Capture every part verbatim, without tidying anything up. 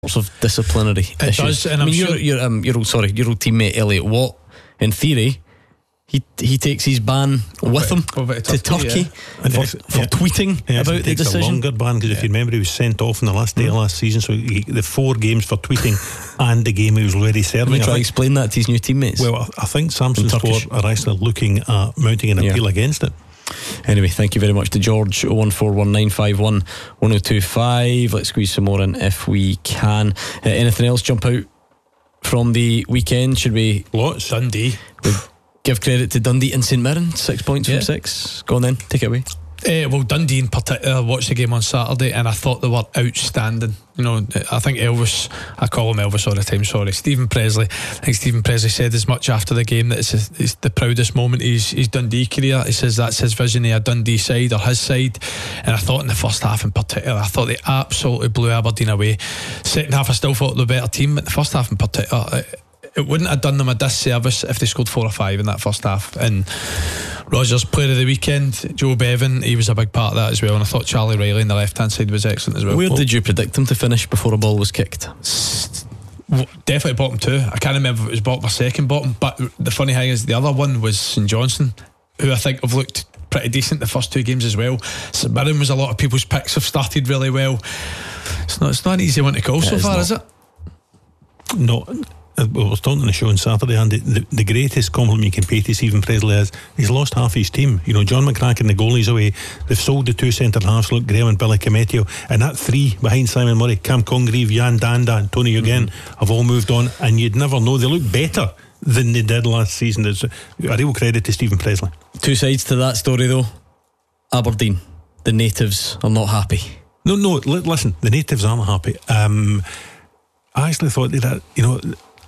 of disciplinary it issues. does, and I I'm mean, sure your, your, um, your old sorry, your old teammate Elliot Watt, in theory, he he takes his ban with him to, to Turkey yeah. for, yeah. for yeah. tweeting yeah, about the decision. A longer ban, because yeah. if you remember, he was sent off in the last day mm. of last season, so he, the four games for tweeting and the game he was already serving. Can you try to explain that to his new teammates? Well, I, I think Samson Sport are actually looking at mounting an appeal yeah. against it. Anyway, thank you very much to George. oh one four one nine five one one oh two five. Let's squeeze some more in if we can. Uh, anything else jump out from the weekend? Should we? Lots. Dundee. We give credit to Dundee and St Mirren. Six points yeah. from six. Go on then, take it away. Uh, well, Dundee in particular, watched the game on Saturday and I thought they were outstanding. You know, I think Elvis, I call him Elvis all the time, sorry, Stephen Presley. I think Stephen Presley said as much after the game that it's, a, it's the proudest moment of his, his Dundee career. He says that's his vision of a Dundee side, or his side. And I thought in the first half in particular, I thought they absolutely blew Aberdeen away. Second half I still thought they were the better team, but the first half in particular, it, it wouldn't have done them a disservice if they scored four or five in that first half. And Rogers, player of the weekend, Joe Bevan, he was a big part of that as well. And I thought Charlie Riley on the left hand side was excellent as well. Where did you predict him to finish before a ball was kicked? Definitely bottom two. I can't remember if it was bottom or second bottom, but the funny thing is the other one was St Johnstone, who I think have looked pretty decent the first two games as well. St Mirren was a lot of people's picks, have started really well. It's not, it's not an easy one to call it so far, not. Is it? No. Well, I was talking on the show on Saturday, Andy. The, the greatest compliment you can pay to Stephen Presley is he's lost half his team. You know, John McCracken, the goalie's away. They've sold the two centre halves, Luke Graham and Billy Cometio, and that three behind Simon Murray, Cam Congreve, Jan Danda and Tony Eugene mm-hmm. have all moved on, and you'd never know. They look better than they did last season. There's a real credit to Stephen Presley. Two sides to that story though. Aberdeen, the natives are not happy. No, no, li- listen, the natives aren't happy. Um, I actually thought that, you know,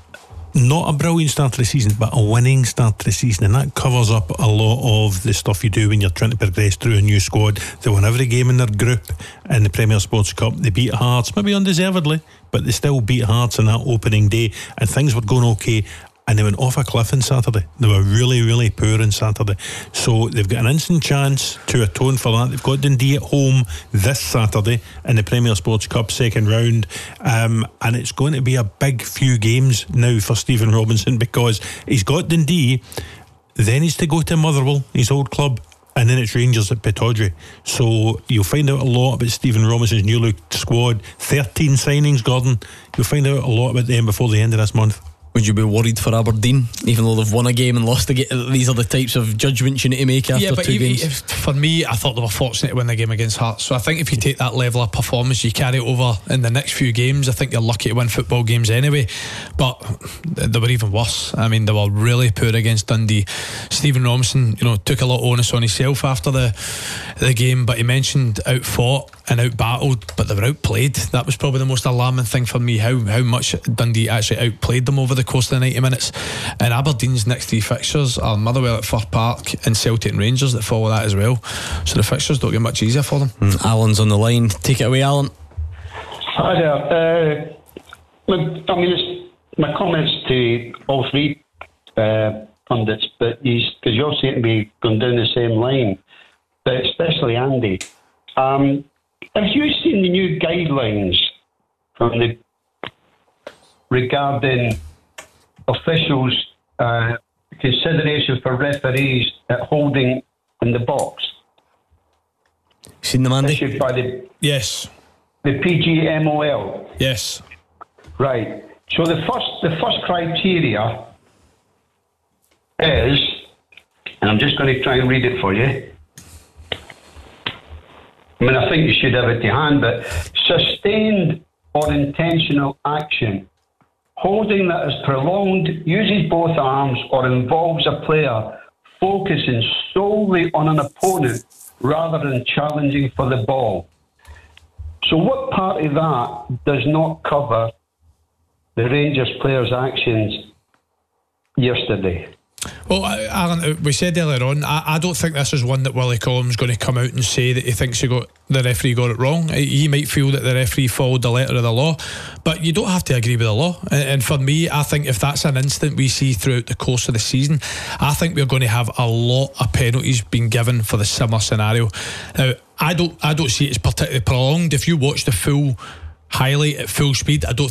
not a brilliant start to the season, but a winning start to the season, and that covers up a lot of the stuff you do when you're trying to progress through a new squad. They won every game in their group in the Premier Sports Cup. They beat Hearts, maybe undeservedly, but they still beat Hearts on that opening day, and things were going okay. And they went off a cliff on Saturday. They were really, really poor on Saturday. So they've got an instant chance to atone for that. They've got Dundee at home this Saturday in the Premier Sports Cup second round. Um, and it's going to be a big few games now for Stephen Robinson, because he's got Dundee, then he's to go to Motherwell, his old club, and then it's Rangers at Pittodrie. So you'll find out a lot about Stephen Robinson's new look squad. thirteen signings, Gordon. You'll find out a lot about them before the end of this month. Would you be worried for Aberdeen, even though they've won a game and lost a game? These are the types of judgments you need to make after yeah, but two even games. If, for me, I thought they were fortunate to win the game against Hearts. So I think if you take that level of performance, you carry it over in the next few games. I think you're lucky to win football games anyway. But they were even worse. I mean, they were really poor against Dundee. Stephen Robinson, you know, took a lot of onus on himself after the the game, but he mentioned outfought and outbattled, but they were outplayed. That was probably the most alarming thing for me, how how much Dundee actually outplayed them over the course of the ninety minutes. And Aberdeen's next three fixtures are Motherwell at Fir Park and Celtic and Rangers that follow that as well. So the fixtures don't get much easier for them. mm, Alan's on the line. Take it away, Alan. Hi there. Uh, look, I mean, it's my comments to all three uh, pundits, but because you all seem to be going down the same line, but especially Andy. Um, have you seen the new guidelines from the regarding officials' uh, consideration for referees at holding in the box? Seen them, Andy? Issued by the yes, the P G M O L. Yes. Right. So the first the first criteria is, and I'm just going to try and read it for you. I mean, I think you should have it to hand, but sustained or intentional action. Holding that is prolonged, uses both arms, or involves a player focusing solely on an opponent rather than challenging for the ball. So what part of that does not cover the Rangers players' actions yesterday? Well, Alan, we said earlier on, I, I don't think this is one that Willie Collum's going to come out and say that he thinks he got the referee got it wrong. He might feel that the referee followed the letter of the law, but you don't have to agree with the law. And, and for me, I think if that's an incident we see throughout the course of the season, I think we're going to have a lot of penalties being given for the similar scenario. Now, I don't, I don't see it as particularly prolonged. If you watch the full highlight at full speed, I don't